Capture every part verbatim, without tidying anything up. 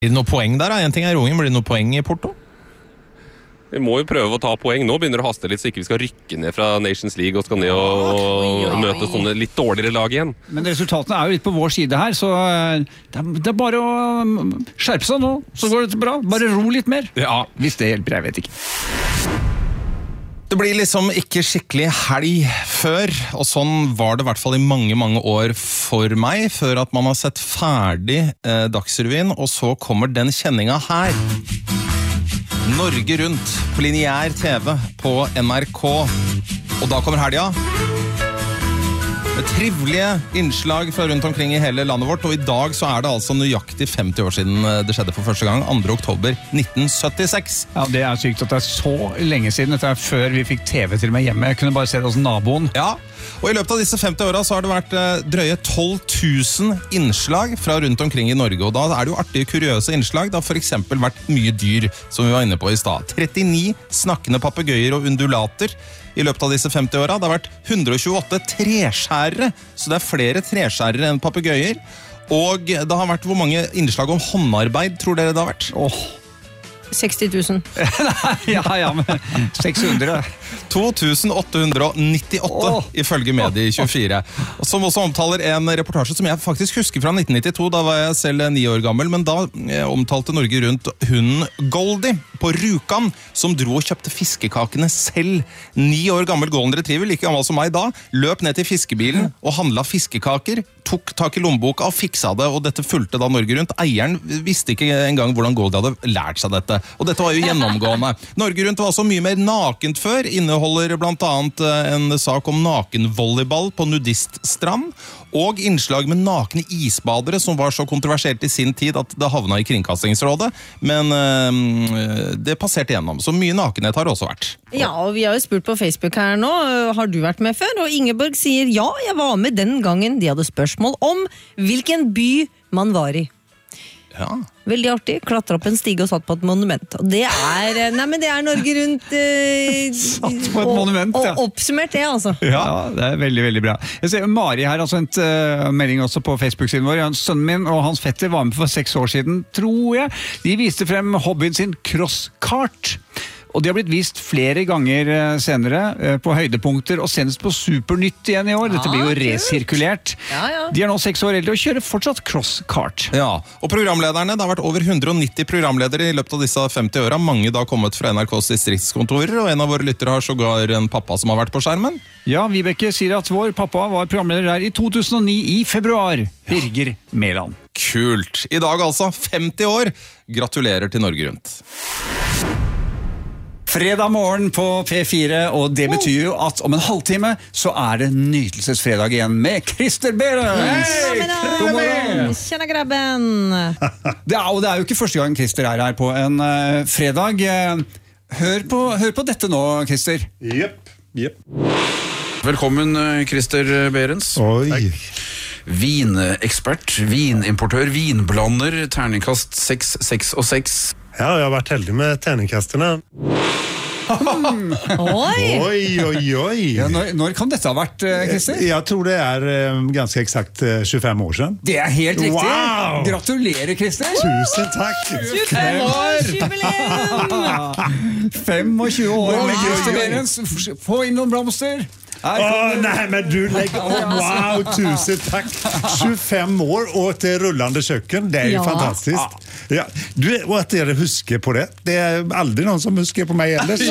Blir det noe poeng der? En ting er roingen, blir det noe poeng i Porto? Vi må jo prøve å ta poeng. Nå begynner det å haste litt, så ikke vi skal rykke ned fra Nations League og skal ned og, og, og møte sånne litt dårligere lag igjen. Men resultatene er jo litt på vår side her, så det er, det er bare å skjerpe seg nå, så går det bra. Bare ro litt mer. Ja. Hvis det hjelper, jeg vet ikke. Det blir liksom ikke skikkelig helg før, og sånn var det i hvert fall i mange, mange år for meg, før at man har sett ferdig eh, Dagsrevyen, og så kommer den kjenninga her. Norge rundt på lineær T V på N R K. Og da kommer helga. Med trivelige innslag fra rundt omkring i hele landet vårt, og i dag så er det altså nøyaktig femti år siden det skjedde for første gang, andre oktober nitten syttiseks. Ja, det er sykt at det er så lenge siden. Dette er før vi fikk T V til meg hjemme. Jeg kunne bare se det hos naboen. Ja, og i løpet av disse femti åra så har det vært eh, drøye tolv tusen innslag fra rundt omkring i Norge, og da er det jo artige, kuriøse innslag. Det har for eksempel vært mye dyr, som vi var inne på i stad. trettini snakkende papegøyer og undulater i løpet av disse femti åra. Det har vært hundre og tjueåtte treskjærere, så det er flere treskjærere enn papegøyer. Og det har vært hvor mange innslag om håndarbeid, tror dere det har vært? Åh. seksti tusen. ja, ja, men seks hundre. to tusen åtte hundre nittiåtte Åh. ifølge Medie tjuefire. Som også omtaler en reportasje som jeg faktisk husker fra nitten nittito. Da var jeg selv ni år gammel, men da omtalte Norge rundt hunden Goldie på Rjukan, som dro og kjøpte fiskekakene selv. Ni år gammel golden retriever, like gammel som meg da, løp ned til fiskebilen og handla fiskekaker, tok tak i lommeboka og fiksa det, og dette fulgte da Norge rundt. Eieren visste ikke engang hvordan Goldie hadde lært seg dette, og dette var jo gjennomgående. Norge rundt var også mye mer nakent før, inneholder blant annet en sak om nakenvolleyball på nudiststrand, og innslag med nakne isbadere, som var så kontroversielt i sin tid at det havna i Kringkastingsrådet, men øh, det passerte gjennom, så mye nakenhet har det også vært. Ja, og vi har jo spurt på Facebook her nå, har du vært med før? Og Ingeborg sier, ja, jeg var med den gangen de hadde spørsmål om hvilken by man var i. Ja. Veldig artig, klatra opp en stige og satt på et monument. Og det er, nei, men det er Norge rundt eh, Satt på et og, monument, ja. Og oppsummert det, altså. Ja, det er veldig, veldig bra. Jeg ser, Mari her har sendt uh, melding også på Facebook-siden vår. Sønnen min og hans fetter var med for seks år siden, tror jeg. De viste frem hobbyen sin crosskart. Og de har blitt vist flere ganger senere på høydepunkter, og senest på Supernytt igjen i år. Dette blir jo resirkulert. Ja, ja. De er nå seks år eldre og kjører fortsatt crosskart. Ja, og programlederne, det har vært over hundre og nitti programledere i løpet av disse femti åra. Mange da kommet fra N R K's distriktskontorer, og en av våre lyttere har sågar en pappa som har vært på skjermen. Ja, Vibeke sier at vår pappa var programleder der i to tusen og ni i februar. Birger Mæland. Kult. I dag altså, femti år. Gratulerer til Norge rundt. Fredag morgen på P fire, og det betyr jo at om en halvtime så er det nytelsesfredag igjen med Christer Behrens. Hei, God morgen! Tjena grabben! Det er, og det er jo ikke første gang Christer er her på en uh, fredag. Hør på, hør på dette nå, Christer. Jepp, jepp. Velkommen, Christer Behrens. Oi. Vinekspert, vinimportør, vinblander, terningkast seks, seks og seks. Ja, jeg har vært heldig med terningkastene. Oi! Oi, oi, oi. Ja, når, når kan dette ha vært, uh, Christer? Jeg tror det er um, ganske eksakt uh, tjuefem år siden. Det er helt riktig. Wow! Gratulerer, Christer. Tusen takk. tjuefem år! Jubileum! tjuefem år med Oi, Christer oi, oi. Behrens. Få inn noen blomster. Åh, nej, men du lägger... Oh, wow, tusen tack. tjuefem år og et rullende kjøkken. Det er jo Ja. fantastisk. Ja. Du, og at dere husker på det. Det er aldri noen som husker på meg ellers.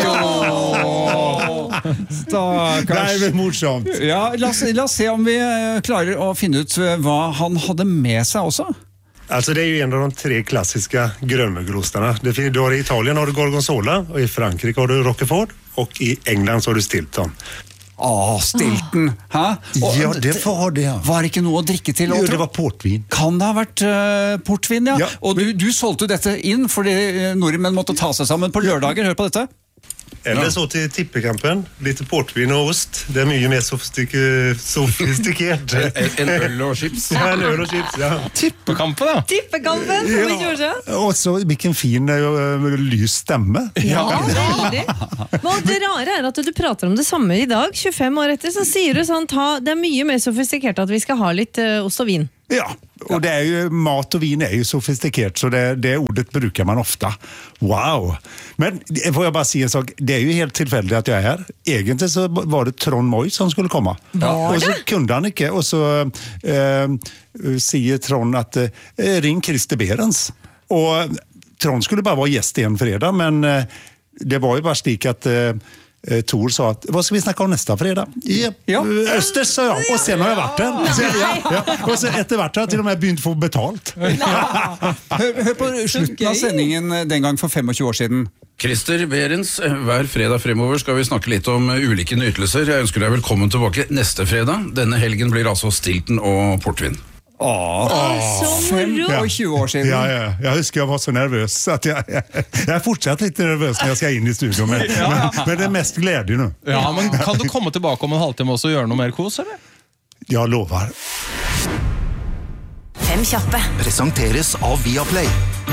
Stakkars. Det er vel morsomt. Ja, la oss, la oss se om vi eh, klarer å finne ut eh, hva han hadde med seg også. Alltså det är ju en av de tre klassiska grönmögelostarna. Det finns, du har I Italien har du Gorgonzola, och I Frankrike har du Roquefort, och I England så har du Stilton. Åh, Stilton. Hæ? Og, Ja, det var det. Var det ikke noe å drikke til? Jo, Otto? det var portvin. Kan det ha vært uh, portvin, ja? Ja. Og du, du solgte dette inn fordi uh, nordmenn måtte ta seg sammen på lørdager. Hør på dette. Eller så till tippekampen, lite portvin och ost. Det är mycket mer sofistik- sofistikerat. En øl og chips. Ja, en öl och chips, ja. Tippekampen, da. Tippekampen, som vi gjorde. Och så vilken fin uh, lys stemme. Ja, veldig. Men det rare er at du prater om det samme i dag, tjuefem år etter, så sier du sånn, ta, det er mye mer sofistikert at vi skal ha litt uh, ost og vin. Ja, och det är ju, mat och vin är ju sofistikerat så det, det ordet brukar man ofta. Wow! Men får jag bara säga en sak, det är ju helt tillfälligt att jag är här. Egentligen så var det Trond Moi som skulle komma. Var och så kunde han inte och så eh, säger Trond att eh, ring Christer Berens. Och Trond skulle bara vara gäst en fredag men eh, det var ju bara stik att eh, Tor sa att, vad ska vi snacka om nästa fredag? Ja, ja. Östers, sa jag. Och sen har jag varit där. Så, ja, ja. Och så efter vart har jag till och med begynt få betalt. hør, hør på slutten av sendingen den gang for tjuefem år siden. Christer Berens, hver fredag fremover skal vi snakke litt om ulike nytelser. Jeg ønsker deg velkommen tilbake neste fredag. Denne helgen blir altså Stilton og portvin. Åh, så moro! tjue år siden. Ja, ja. Jag husker jag var så nervös så att jag, jag, jag är fortsatt lite nervös när jag ska in i studion. Men, men, men det är mest glädje nu. Ja, men kan du komme tilbake om en halvtime også og gjøre noe mer kos, eller? Jag lovar. Fem kjappe. Presenteres av Viaplay.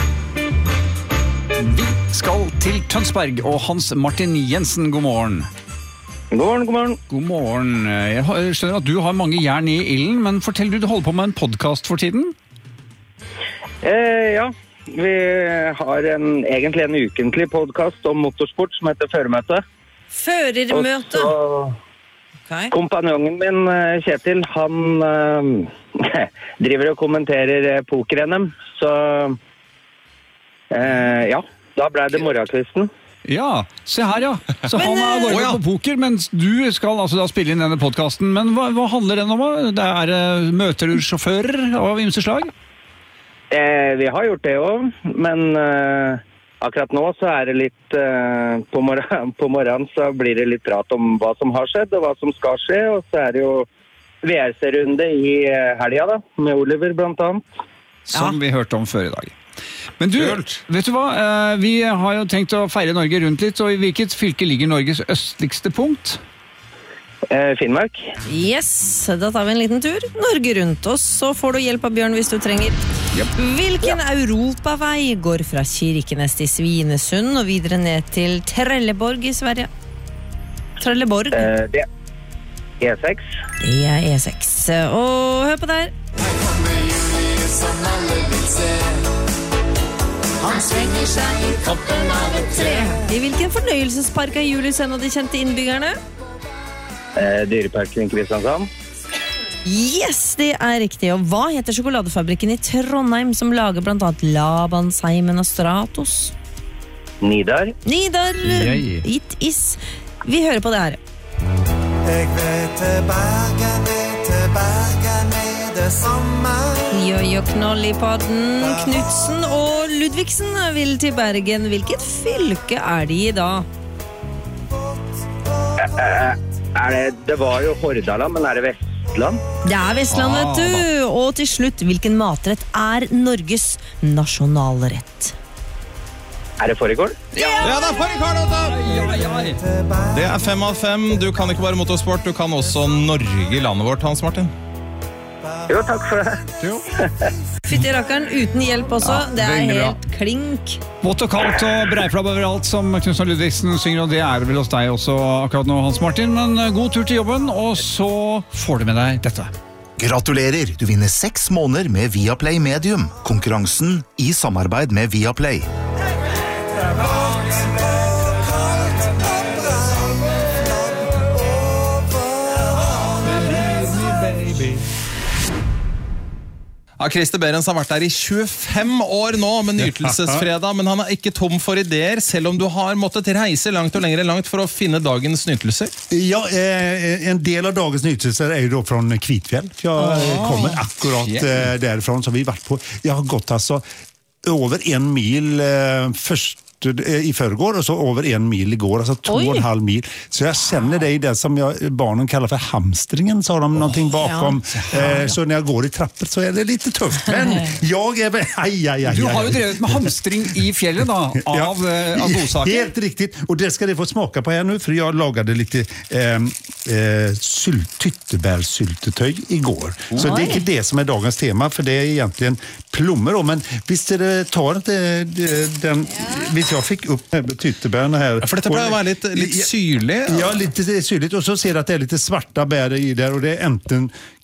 Vi skal til Tønsberg, og Hans Martin Jensen, god morgen. God morgen, god morgen. God morgen. Jeg har- jeg skjønner at du har mange jern i ilden, men fortell du, du holder på med en podcast for tiden? Eh, ja, vi har en, egentlig en ukentlig podcast om motorsport som heter Føremøte. Og Førermøte. så Ok. kompanjongen min, eh, Kjetil, han eh, driver og kommenterer eh, poker-N M. Så eh, ja, da ble det morgenkvisten. Ja, se her ja. Så han er går Å, ja. på poker, mens du skal altså da spille inn denne podcasten. Men hva, hva handler den om? Da? Det er eh, møter du sjåfører av ymse slag? Eh, vi har gjort det også, men eh, akkurat nå så er det litt, eh, på, morgen, på morgenen så blir det litt prat om hva som har skjedd og hva som skal skje, og så er det jo V R C-runde i eh, helga da, med Oliver blant annet. Som vi hørte om før i dag. Men du, vet du hva? Eh, Vi har jo tenkt å feire Norge rundt litt, og i hvilket fylke ligger Norges østligste punkt? Eh, Finnmark. Yes, da tar vi en liten tur. Norge rundt oss, så får du hjelp av Bjørn hvis du trenger. Hvilken europavei går fra Kirkenes til Svinesund og videre ned til Trelleborg i Sverige? Trelleborg? Eh, det er E seks. Det er E seks. Og hør på der. Han svinger seg i toppen av et tre. I hvilken fornøyelsespark er Julius en av de kjente innbyggerne? Eh, Dyreparken i Kristiansand. Yes, det er riktig. Og hva heter sjokoladefabrikken i Trondheim som lager blant annet Labansheimen og Stratos? Nidar. Nidar, Yay. it is. Vi hører på det her. Jeg vet til Bergen, vet til Bergen er det samme. Jojo Knoll i podden. Knudsen og Ludvigsen vil til Bergen. Hvilket fylke er de i da? Eh, er det, det var jo Hordaland, men er det Vestland? Det er Vestland, vet du. Og til slutt, hvilken matrett er Norges nasjonalrett? Er det fårikål? Ja, det er fårikål, Otto! Det er fem av fem. Du kan ikke bare motorsport, du kan også Norge i landet vårt, Hans Martin. Jo, takk for det. Fytti rakkeren, uten hjelp også. Det er veldig bra. helt klink. Vått og kaldt og breiflabb overalt, som Knudsen og Ludvigsen synger, og det er vel hos deg også akkurat nå, Hans Martin. Men eh, god tur til jobben, og så får du med deg dette. Gratulerer, du vinner seks måneder med Viaplay Medium. Konkurransen i samarbeid med Viaplay. Ja, Christer Berens har vært der i tjuefem år nå med Nytelsesfredag, men han er ikke tom for ideer, selv om du har måttet reise langt og lenger enn langt for å finne dagens nytelser. Ja, eh, en del av dagens nytelser är ju då från Kvitfjäll. Jag oh, kommer akkurat yeah. eh, därifrån som vi varit på. Jag har gått alltså över en mil eh, först i förrgår och så över en mil igår, alltså två Oj. och en halv mil. Så jag känner det i det som jag, barnen kallar för hamstringen, så har de oh, någonting bakom. Ja. Eh, så när jag går i trappor så är det lite tufft. Men jag är väl... Aj, aj, aj, Du har jo drevet med hamstring i fjällen da, av, ja. eh, av godsaker. Helt riktigt, och det ska det få smaka på här nu, för jag lagade lite eh, eh, sylt, tyttebärsyltetöj igår. Oj. Så det är inte det som är dagens tema, för det är egentligen plommor då, men visst är det, tar inte den... Ja. Jag fick upp tyttebärna här. Ja, för detta börjar vara lite, lite syrligt. Ja, lite syrligt. Och så ser jag att det är lite svarta bär i där, och det är enten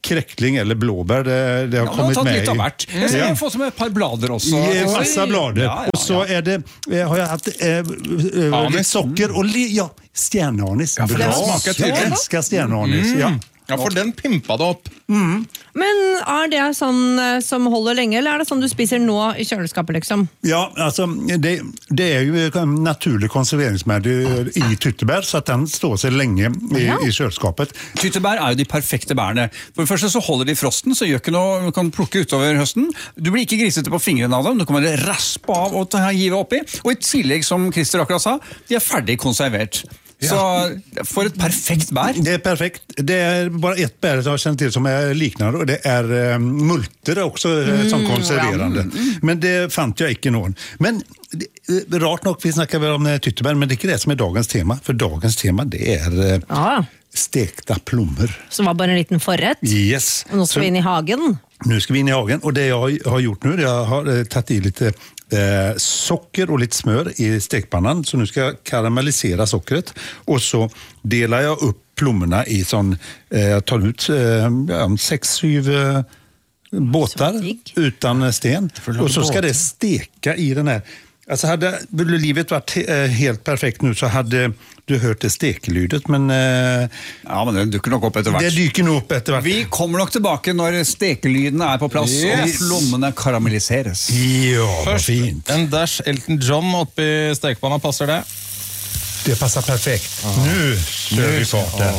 kräckling eller blåbär. Det, det har Ja, man kommit har tatt med litt av i- hvert. Jeg ser Ja. jeg får som et par blader også. I Oi. massa blader. Ja, ja, Och så ja. är det, eh, har jag haft eh, eh, lite socker och li, ja, stjärnanis. Ja, for det smaker tydelig. Jag älskar stjärnanis. Ja. Ja, for den pimpa det opp. Men er det sånn eh, som holder lenge, eller er det sånn du spiser nå i kjøleskapet, liksom? Ja, alltså det, det är ju en naturlig konserveringsmedel i tyttebär så att den står sig länge i, Ja. i kjøleskapet. Tyttebær er jo de perfekte bærene. For det første så holder de frosten, så gjør ikke noe, du kan plukke utover høsten. Du blir ikke grisete på fingrene av dem, du kan bare raspe av og ta, hive oppi. Og i tillegg, som Christer akkurat sa, de er ferdig konservert. Så for et perfekt bær. Det är perfekt. Det är bara ett bär som jag känner till som är liknande och det är eh, multer också eh, som konserverande. Men det fant jag inte någon. Men det, eh, rart nog, vi snackar väl om eh, tyttebär, men det är inte det som är dagens tema. För dagens tema det är eh, Ja, stekta plommor. som var bare en liten forrett. Yes. Og nå skal Så- vi inn i hagen. Nu ska vi in i hagen och det jag har- har gjort nu, det jag har eh, tagit i lite eh, socker och lite smör i stekpannan. Så nu ska jag karamellisera sockret och så delar jag upp plommorna i sån, eh, jag tar ut eh, ja, sex, sju eh, båtar digg. utan sten. Och så ska det steka i den här. Alltså hade livet varit eh, helt perfekt nu så hade du hört det stekelydet, men eh, Ja, men det dukker nok opp etter det hvert. dyker nog upp efter vart. Vi kommer nok tilbake når stekelydene er på plass, Yes. og plommene karamelliseres. Ja, vad Først fint. en dash Elton John oppi stekepanna, passer det? Det passar perfekt. Nu kör vi farten.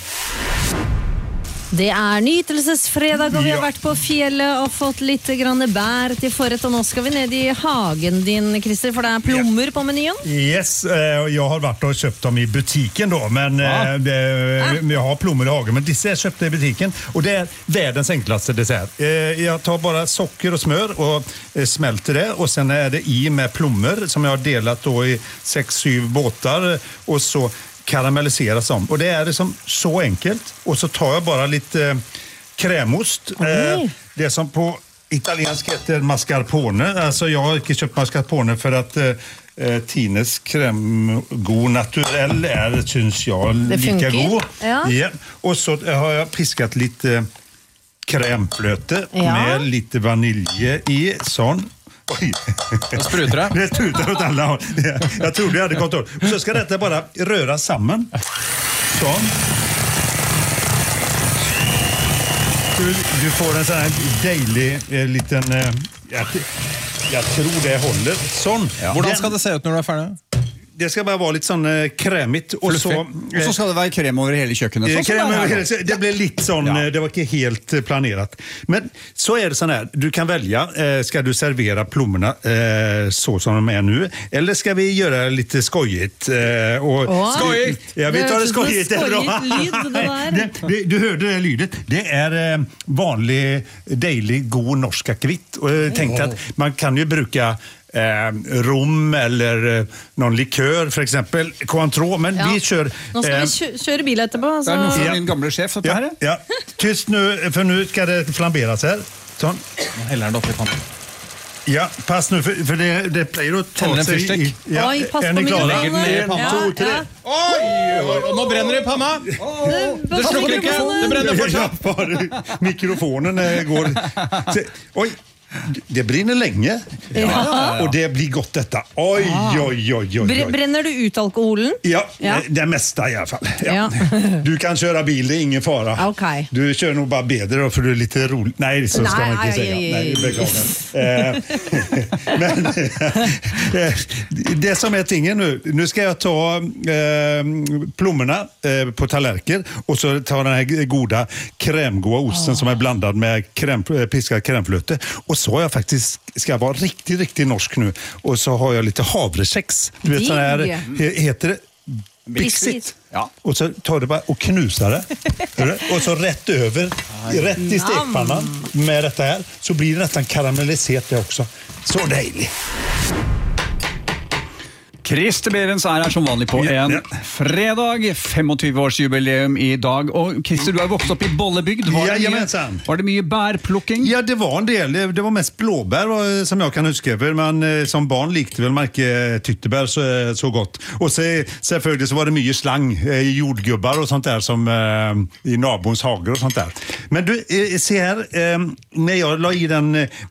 Det er nytelsesfredag, og vi har vært på fjellet og fått litt grann bær til forrett, og nå skal vi ned i hagen din, Christer, for det er plommer på menyen. Yes, eh, jag har varit och köpt dem i butiken då, men eh, det, jag har plommor i hagen, men dessa är köpta i butiken och det är världens enklaste dessert. Eh, jag tar bara socker och smör och eh, smälter det och sen är det i med plommor som jag har delat då i sex, sju båtar och så karamelliseras de. Och det är liksom så enkelt. Och så tar jag bara lite eh, krämost. Eh, det som på italiensk heter mascarpone. Alltså jag har inte köpt mascarpone för att eh, eh, Tines crème naturell är, syns jag, Det lika funkar. god. Ja. Och så har jag piskat lite krämflöte Ja. med lite vanilj i. Sån. Oj. Nå spruter det. Det sprutar åt alla håll. Jag trodde jag hade kontroll. Och så ska detta bara röra samman. Så. Du, du får en sån här dejlig eh, liten... Eh, jag, jag tror det håller. Sån. Hvordan skal det se ut når du er ferdig? Det ska bara vara lite sån eh, krämigt. Och så, Og så skal det være krem over hele kjøkkenet. Eh, Sånn som krem det er över her hela- nå. så det blev lite sån, Ja. eh, det var inte helt eh, planerat. Men så är det sån här, du kan välja, eh, ska du servera plommorna eh, så som de är nu, eller ska vi göra lite skojigt? Eh, och, Åh. Skojigt! Ja, vi Det tar det hørtes ut som skojigt. en det är bra. skojigt lyd, det der. Det- det- Du hörde det lydet. Det är eh, vanlig, dejlig, god norsk akevitt. Och jag tänkte att man kan ju bruka Eh, rom eller eh, någon likör för exempel, Cointreau, men Ja. vi kör Nå skal eh, vi kjø kjøre bil etterpå. Det er noe Så. fra Ja. din gamle sjef, dette ja, her. ja. Tyst nu, för nu ska det flamberas här. Sånn. Nå heller den det oppi panna. Ja, pass nu, för, för det, det pleier å ta Tenner en sig i... fyrstikk. Ja, Oi, pass er på ni klare? Legger den ned i mikrofonen. panna. To, tre. Ja, Oi, oi, og nå brenner det i panna! Det slukker ikke, det brenner Ja, fortsatt. bare mikrofonen eh, går... Se, oj, det brinner lenge. Ja. Og det blir godt dette. Oi, oi, oi, oi. Bre- oi. Brenner du ut alkoholen? Ja, Ja. det meste i alla fall. Ja. Ja. Du kan köra bil, det är ingen fara. Okej. Du kör nog bara bedre då, för du är lite rolig. Nej, så ska Nej, man inte aj, säga. aj, aj. Nej, beklagar. Eh, Men eh, det som är tingen nu, nu ska jag ta eh, plommorna eh, på tallerker och så ta den här goda krämgoda osten som är blandad med kräm, piskad krämflöte. Och så har jag faktiskt, ska jag vara riktigt, riktigt norsk nu. Och så har jag lite havrekex. Du vet Digg. sån här, he- heter det? Bixit. Bixit. Ja. Och så tar du bara och knusar det. Hör du? Och så rätt över, rätt i stekpannan med detta här. Så blir det nästan karamelliserat det också. Så dejligt. Christer Behrens er her som vanlig på en fredag, tjuefem-årsjubileum i dag. Og Christer, du har vokst opp i Bollebygd. Var det mye, var det mye bærplukking? Ja, det var en del. Det, det var mest blåbär som jag kan huske. För man som barn likte vel merke tyttebær så, så godt. Og så, selvfølgelig så var det mye slang, jordgubbar og sånt der som eh, i naboens hager og sånt der. Men du, eh, se her, eh, når jeg la i den eh,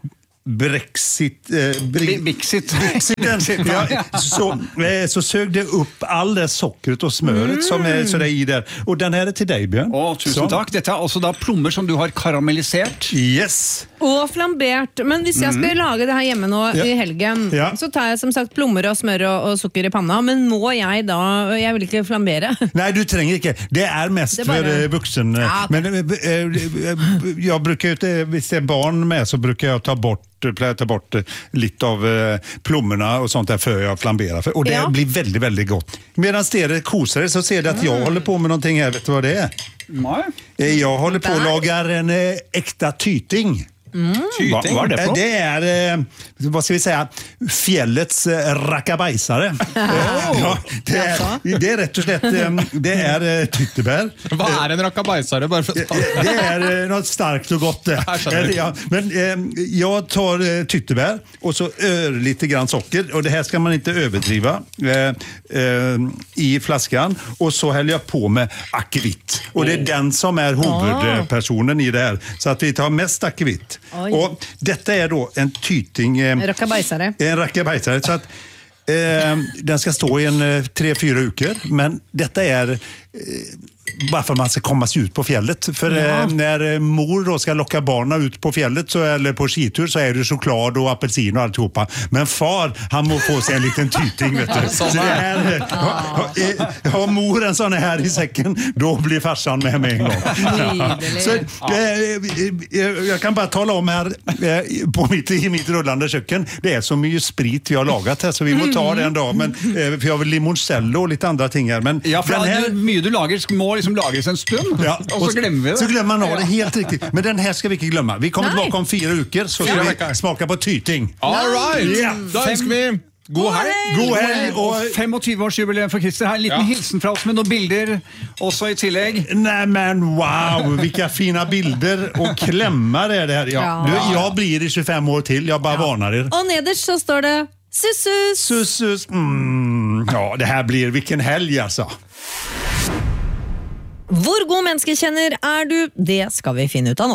Brexit eh, Bri- Brexit Brexiten, ja, så, eh, så sög det upp all det sockret och smöret mm. som är så det är i där. Och den här är till dig, Bjørn. Åh, tusen så. Takk. Dette er også da plommer som du har karamellisert. Yes. Og flambert. Men hvis jeg skal mm. lage det her hjemme nå ja. I helgen, ja. Så tar jeg som sagt plommer og smør og, og sukker i panna, men må jeg da, jeg vil ikke flambere. Nej, du trenger ikke. Det er mest det er bare... för vuxen. Ja. Men äh, jag brukar, hvis det er barn med, så brukar jag ta bort ta bort litt av eh, plommerna og sånt der før jeg flamberer. Og det ja. Blir veldig, veldig godt. Medan dere koser så ser dere at jeg holder på med noe her. Vet du hva det er? Nei. Jeg holder på å lage en eh, ekta tyting. Mm. Hva, hva er det for? Det er, eh, hva skal vi si, fjellets eh, rakabajsare. Oh. Ja, det, er, det er rett og slett eh, det er eh, tyttebær. Hva er en rakabajsare? Bare for å ta det er eh, noe starkt og godt. Eh. Ja, men eh, jeg tar eh, tyttebær og så ør litt grann socker, og det her skal man ikke overdrive eh, eh, i flaskan, og så heller jeg på med akevitt. Og det er den som er hovedpersonen i det her. Så at vi tar mest akevitt. Oi. Og dette er da en tyting eh, rakabajsare. En rakabajsare så at eh, den skal stå i en eh, tre-fyra uker, men dette er eh, bara för att man ska komma sig ut på fjället. För ja. eh, när eh, mor då ska locka barnen ut på fjället så, eller på skitur så är det choklad och apelsin och alltihopa. Men far, han må få sig en liten tyting, vet du. Så det är, eh, ha, eh, har mor en sån här i säcken, då blir farsan med mig en gång. Ja. Så eh, jag kan bara tala om här eh, på mitt, i mitt rullande köken, det är så mycket sprit vi har lagat här så vi må ta det en dag. Men, eh, för jag har limoncello och lite andra ting här. Men ja, för den här, mycket du lager må liksom lages en stund, ja, og så glemmer vi det. Så glemmer man av det, helt riktig. Men den her skal vi ikke glemme. Vi kommer Nei. Tilbake om fire uker, så skal vi smake på tyting. All right! Yeah. Da ønsker vi god helg! God helg! Og tjuefem-årsjubileum for Christer. Her en liten ja. Hilsen fra oss med noen bilder, også i tillegg. Nej men wow, vilka fina bilder og klemmer er det her. Ja. Ja. Du, jeg blir i tjuefem år til, jeg bare ja. Varner dere. Og nederst så står det Sussus! Sussus! Mm. Ja, det her blir hvilken helg, altså. Hvor god menneskekjenner er du? Det skal vi finne ut av nå.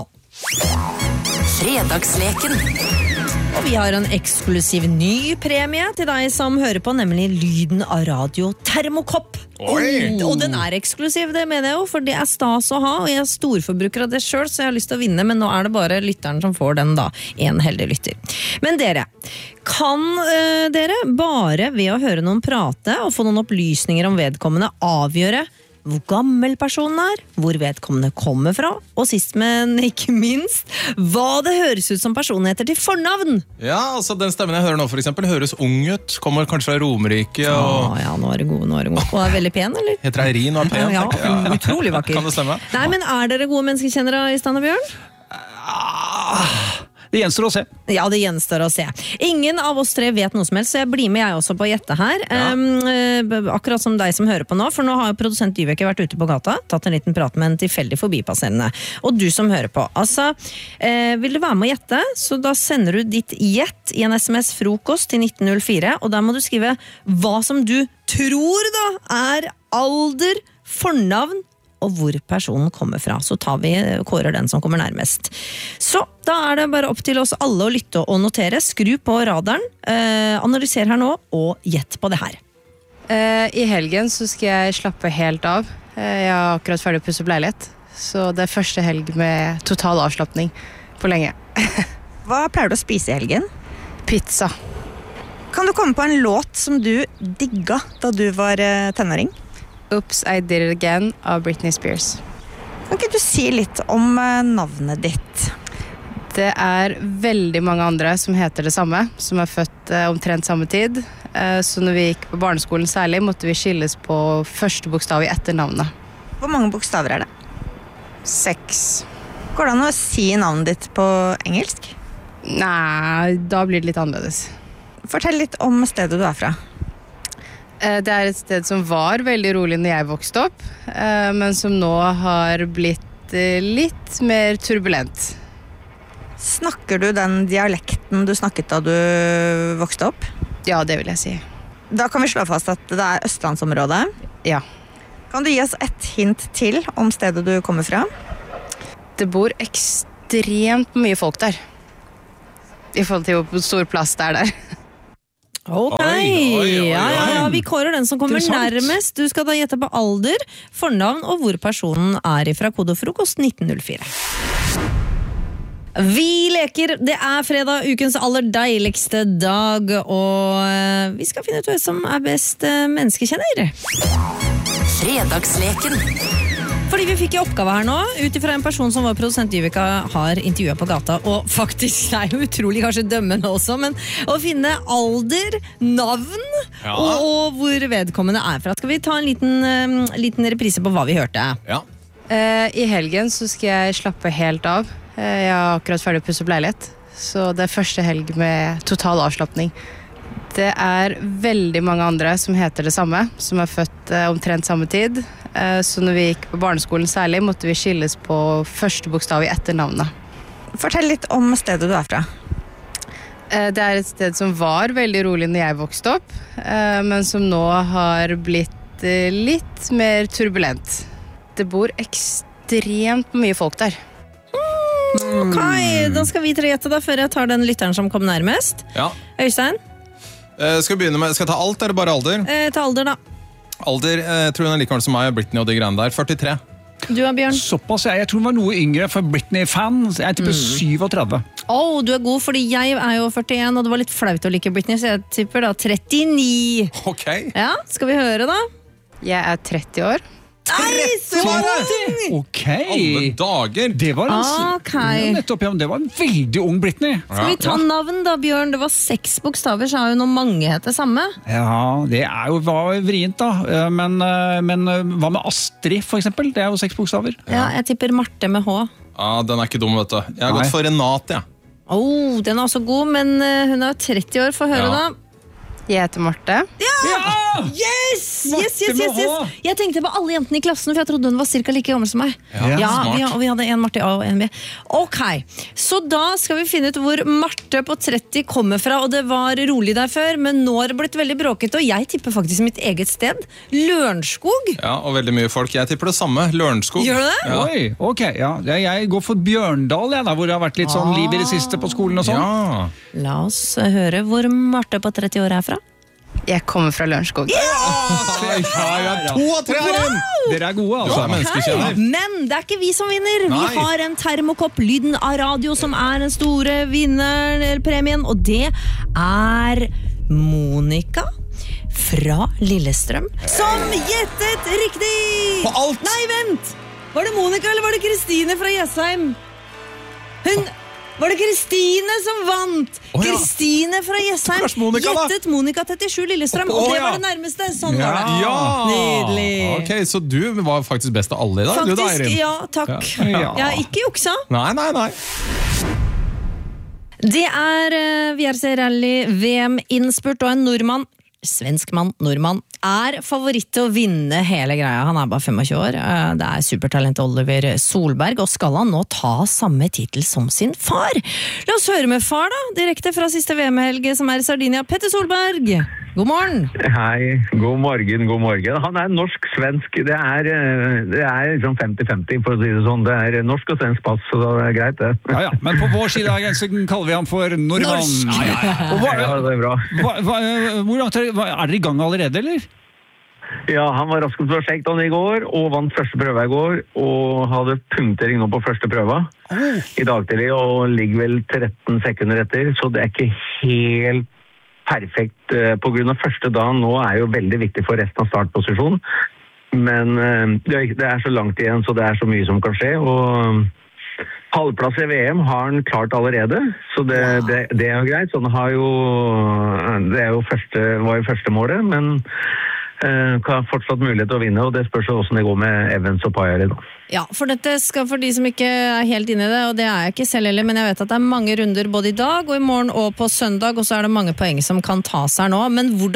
Fredagsleken. Og vi har en eksklusiv ny premie til deg som hører på, nemlig lyden av radio Termokopp. Oi. Og den er eksklusiv, det mener jeg jo, for det er stas å ha, og jeg er storforbruker av det selv, så jeg har lyst til å vinne, men nå er det bare lytteren som får den da, en heldig lytter. Men dere, kan øh, dere bare ved å høre noen prate og få noen opplysninger om vedkommende avgjøre hvor gammel personen er, hvor vedkommende kommer fra, og sist, men ikke minst, hva det høres ut som personen heter til fornavn. Ja, altså den stemmen jeg hører nå for eksempel, høres ung ut, kommer kanskje fra Romerike. Og... Åh, ja, nå er det god, nå er det god. Og er veldig pen, eller? Heter Eirin og er pen. Ja, ja, utrolig vakker. Kan det stemme? Nei, men er dere gode menneskekjennere i Stand og Bjørn? Ah... Det gjenstår å se. Ja, det gjenstår å se. Ingen av oss tre vet noe som helst, så jeg blir med jeg også på å gjette her. Ja. Um, akkurat som deg som hører på nå, for nå har jo produsent Dyveke vært ute på gata, tatt en liten prat med en tilfeldig forbipasserende. Og du som hører på, altså, uh, vil du være med å gjette, så da sender du ditt gjett i en sms frokost til nitten null fire, og der må du skrive hva som du tror da er alder, fornavn, og hvor personen kommer fra. Så tar vi, kårer den som kommer nærmest. Så da er det bare opp til oss alle å lytte og notere. Skru på radaren, eh, analyser her nå, og gjett på det her. Eh, I helgen så skal jeg slappe helt av. Eh, jeg har akkurat ferdig å pusse opp leilighet. Så det er første helg med total avslappning på lenge. Hva pleier du å spise i helgen? Pizza. Kan du komme på en låt som du digga da du var eh, tenåring? Oops, I Did It Again av Britney Spears. Kan ikke du si litt om navnet ditt? Det er veldig mange andre som heter det samme, som er født eh, omtrent samme tid. Eh, så når vi gikk på barneskolen særlig, måtte vi skilles på første bokstav i etternavnet. Hvor mange bokstaver er det? Seks. Går det an å si navnet ditt på engelsk? Nei, da blir det litt annerledes. Fortell litt om stedet du er fra. Eh, Det er et sted som var veldig rolig når jeg vokste opp, eh, men som nå har blitt eh, litt mer turbulent. Snakker du den dialekten du snakket da du vokste opp? Ja, det vil jeg si. Da kan vi slå fast at det er østlandsområdet. Ja. Kan du gi oss et hint til om stedet du kommer fra? Det bor ekstremt mye folk der. I forhold til hvor stor plass det er der. Ok, Oi, oi, oi, oi. Ja, ja, ja, vi kårer den som kommer Interessant. nærmest. Du skal da gjette på alder, fornavn og hvor personen er ifra. Kodefrokost nitten null fire. Vi leker, det er fredag, ukens aller deiligste dag, og eh, vi skal finne ut hvem som er best eh, menneskekjenner. Fredagsleken. Fordi vi fikk i oppgave her nå, ut ifra en person som var produsent Ivika har intervjuet på gata, og faktisk det er jo utrolig kanskje dømmende også, men å finne alder, navn Ja. og, og hvor vedkommende er fra. Skal vi ta en liten, eh, liten reprise på hva vi hørte? Ja. Eh, I helgen så skal jeg slappe helt av. Eh, Jeg har akkurat ferdig å pusse opp leilighet, så det er første helg med total avslappning. Det er veldig mange andre som heter det samme, som er født eh, omtrent samme tid. Eh, så når vi gikk på barneskolen særlig, måtte vi skilles på første bokstav i etternavnet. Fortell litt om stedet du er fra. Eh, Det er et sted som var veldig rolig når jeg vokste opp, eh, men som nå har blitt eh, litt mer turbulent. Det bor ekstremt mye folk der. Ok, da skal vi tre gjette da, før jeg tar den lytteren som kom nærmest. Ja. Øystein, Eh, Skal vi begynne med, skal jeg ta alt, eller bare alder? eh, ta alder da. Alder, eh, tror hun er like gammel som meg, Britney og de greiene der. førtitre. Du er Bjørn. Såpass, jeg, jeg tror hun var noe yngre for Britney-fan. Jeg tipper syvogtredve. Åh, du er god, fordi jeg er jo førtien, og det var litt flaut å like Britney, så jeg tipper da trettini. Ok. Ja, skal vi høre da? Jeg er tretti år. Nei, så Ok. Alle dager. Det var, en, Ok. ja, nettopp, ja, men det var en veldig ung Britney. Skal vi ta navn da, Bjørn? Det var seks bokstaver, så har jo noe mange het det samme. Ja, det er jo, var vrient da. Eh, Men, eh, men eh, hva med Astrid, for eksempel? Det er jo seks bokstaver. Ja, jeg tipper Marte med H. Ja, den er ikke dum, vet du. Jeg har Nei. gått for Renate, jeg. Åh, den er også god, men eh, hun er tretti år, få høre Ja. da. Jeg heter Marte. Ja! Yes! Marte Yes, yes, med yes, yes. H. Jeg tenkte på alle jentene i klassen, for jeg trodde hun var cirka like gammel som meg. Ja, Ja, smart. vi, og vi hadde en Marte A og en B. Ok, så da skal vi finne ut hvor Marte på tretti kommer fra, og det var rolig der før, men nå har det blitt veldig bråkete, og jeg tipper faktisk mitt eget sted. Lørenskog. Ja, og veldig mye folk. Jeg tipper det samme. Lørenskog. Gjør du det? Ja. Oi, ok, ja. Jeg jeg går for Bjørndal, jeg, da, hvor det har vært litt sånn liv i det siste på skolen og sånn. Ja. La oss høre hvor Marte på tretti år er fra. Jeg kommer fra Lørenskog. Ja, ja, to av tre er inn! Dere er gode, Du altså. er menneskekjenner. Men det er ikke vi som vinner. Nei. Vi har en termokopp, lyden av radio, som er den store vinneren, eller premien, og det er Monika fra Lillestrøm, som gjettet riktig! På alt! Nei, vent! Var det Monika, eller var det Kristine fra Jessheim? Hun... Var det Kristine som vant? Å, ja. Kristine fra Jessheim Kanskje Monika, da? gjettet Monika trettisju Lillestrøm, Å, og det ja. var det nærmeste. Sånn Ja. var det. Ja! Nydelig. Ok, så du var faktisk best av alle i dag, du da, Faktisk, Eirin? ja, takk. Ja. Jeg har ikke juksa. Nei, nei, nei. Det er eh, V R C Rally V M-innspurt, og en nordmann, svenskmann, nordmann, er favoritt til å vinne hele greia. Han er bare tjuefem år. Eh, Det er supertalent Oliver Solberg, og skal han nå ta samme titel som sin far? La oss høre med far da, direkte fra siste V M-helg, som er i Sardinia. Petter Solberg, god morgen. Hei, god morgen, god morgen. Han er norsk-svensk. Det er, eh, det er liksom femti femti, for å si det sånn. Det er norsk og svensk pass, så det er greit det. Ja, ja. Men på vår side av grensen kaller vi ham for nordmann. Norsk. Ja, ja, ja. Og hva, Ja, det er bra. hva, hva, hvor langt er, hva- er dere i gang allerede, eller? Ja, han var raskest prosjekt han i går, og vant første prøve i går, og hadde punktering nå på første prøve i dag tidlig, og ligger vel tretten sekunder etter, så det er ikke helt perfekt eh, på grunn av første dagen. Nå er jo veldig viktig for resten av startposisjonen, men eh, det er- det er så langt igjen, så det er så mye som kan skje, og halvplass i V M har han klart allerede, så det, det, det er jo greit. Så han har jo, det er jo første, var jo første målet, men eh, kan fortsatt mulighet til å vinne, og det spørs jo hvordan det går med Evans og Pajari da. Ja, for dette skal for de som ikke er helt inne i det, og det er jeg ikke selv heller, men jeg vet at det er mange runder både i dag og i morgen og på søndag, og så er det mange poeng som kan tas her nå. Men hvordan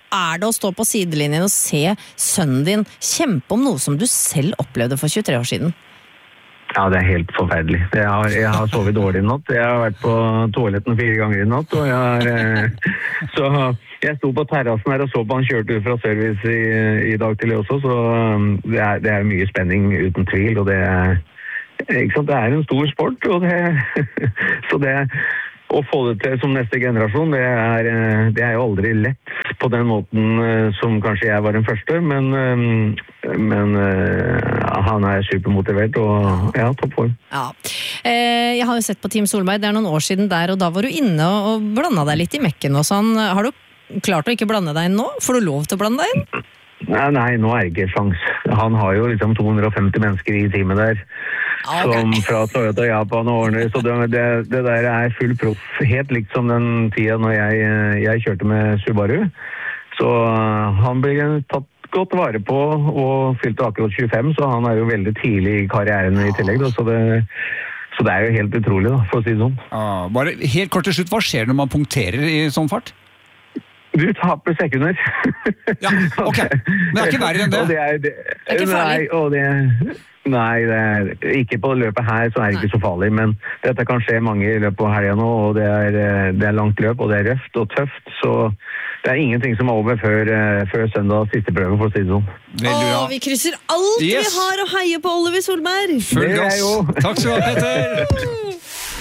er det å stå på sidelinjen og se sønnen din kjempe om noe som du selv opplevde for tjuetre år siden? Ja, det er helt forferdelig. Jeg har, jeg har sovet dårlig i natt. Jeg har vært på toaletten fire ganger i natt, og jeg har... Eh, så jeg sto på terrassen her og så på han kjørte ut fra service i, i dag til også, så um, det, er, det er mye spenning uten tvil, og det er, ikke sant, det er en stor sport, og det, så det å få det til som neste generasjon, det er, det er jo aldri lett på den måten som kanskje jeg var den første, men, men han er supermotivert og ja, toppform. Ja. Jeg har jo sett på Team Solberg, det er noen år siden der, og da var du inne og blandet deg litt i mekken og sånn. Har du klart å ikke blande deg inn nå? Får du lov til å blande deg inn? Nei, nei, nå er det ikke sjans. Han har jo liksom to hundre og femti mennesker i teamet der. Okay. Som fra Toyota Japan og Warner, så det, det, det der er full proff, helt likt som den tida når jeg, jeg kjørte med Subaru. Så han ble tatt godt vare på og fylte akkurat tjuefem, så han er jo veldig tidlig i karrieren i tillegg. Da, så, det, så det er jo helt utrolig, da, for å si det sånn. Ah, bare helt kort til slutt, hva skjer når man punkterer i sånn fart? Du taper sekunder. Ja, ok. Men det er ikke verre enn det. Og det er, det, det er ikke farlig. Nei, og det, nei det er, ikke på løpet her så er det ikke så farlig, men dette kan skje mange i løpet av helgen nå, og det er, det er langt løp, og det er røft og tøft, så det er ingenting som er over før, før søndag siste prøve, for å si det sånn. Åh, vi krysser alt yes. vi har å heie på Oliver Solberg. Full gass. Takk skal du ha, Petter.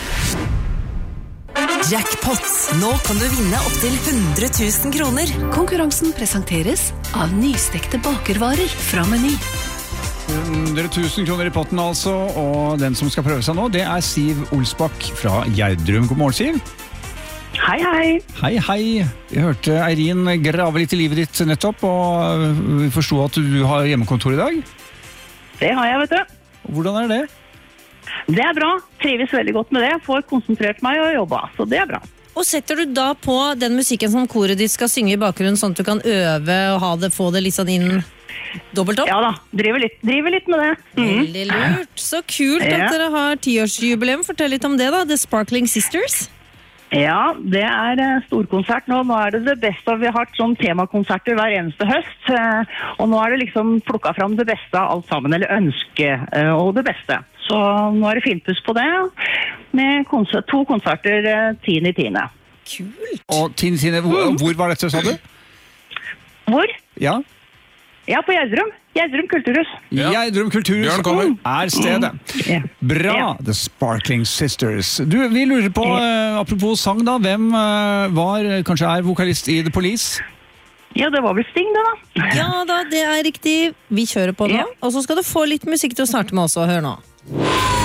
Jackpot. Nå kan du vinne opp til hundre tusen kroner. Konkurransen presenteres av nystekte bakervarer fra Meny. hundre tusen kroner i potten altså, og den som skal prøve seg nå, det er Siv Olsbakk fra Gjerdrum. God morgen, Siv. Hei, hei. Hei, hei. Jeg hørte Eirin grave litt i livet ditt nettopp, og vi forstod at du har hjemmekontor i dag. Det har jeg, vet du. Hvordan er det? Det er bra. Trives veldig godt med det. Får konsentrert meg og jobba, så det er bra. Og setter du da på den musikken som koret ditt skal synge i bakgrunnen, sånn at du kan øve og ha det, få det litt sånn inn dobbelt opp? Ja da, driver litt, driver litt med det. Mm. Veldig lurt. Så kult at ja. dere har tiårsjubileum. Fortell litt om det da, The Sparkling Sisters. Ja, det er storkonsert nå. Nå er det det beste. Vi har hatt sånn temakonserter hver eneste høst, og nå er det liksom plukket fram det beste av alt sammen, eller ønske og det beste. Så nå er det finpuss på det, med konsert, to konserter tiende i tiende. Kult! Og tiende i tiende, hvor, hvor var dette, sa du? Hvor? Ja? Ja, på Gjerdrum. Gjerdrum Kulturhus. Ja. Gjerdrum Kulturhus er stedet. Ja. Bra, ja. The Sparkling Sisters. Du, vi lurer på, uh, apropos sang da, hvem uh, var, kanskje er vokalist i The Police? Ja, det var vel Sting det da. Ja da, det er riktig. Vi kjører på nå, ja. og så skal du få litt musikk til å starte med også. Hør nå.